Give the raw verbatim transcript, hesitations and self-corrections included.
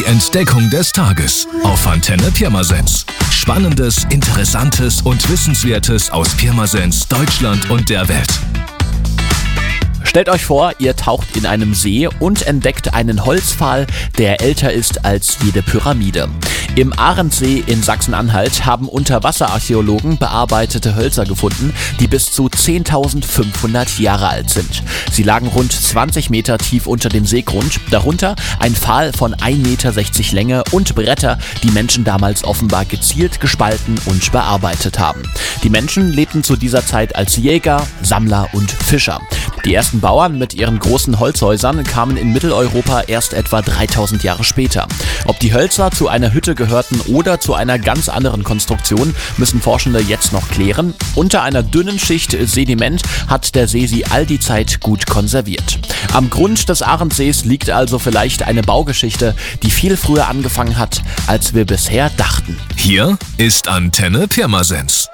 Entdeckung des Tages auf Antenne Pirmasens. Spannendes, Interessantes und Wissenswertes aus Pirmasens, Deutschland und der Welt. Stellt euch vor, ihr taucht in einem See und entdeckt einen Holzpfahl, der älter ist als jede Pyramide. Im Ahrensee in Sachsen-Anhalt haben Unterwasserarchäologen bearbeitete Hölzer gefunden, die bis zu zehntausendfünfhundert Jahre alt sind. Sie lagen rund zwanzig Meter tief unter dem Seegrund, darunter ein Pfahl von ein Meter sechzig Länge und Bretter, die Menschen damals offenbar gezielt gespalten und bearbeitet haben. Die Menschen lebten zu dieser Zeit als Jäger, Sammler und Fischer. Die ersten Bauern mit ihren großen Holzhäusern kamen in Mitteleuropa erst etwa dreitausend Jahre später. Ob die Hölzer zu einer Hütte gehörten oder zu einer ganz anderen Konstruktion, müssen Forschende jetzt noch klären. Unter einer dünnen Schicht Sediment hat der See sie all die Zeit gut konserviert. Am Grund des Ahrenssees liegt also vielleicht eine Baugeschichte, die viel früher angefangen hat, als wir bisher dachten. Hier ist Antenne Pirmasens.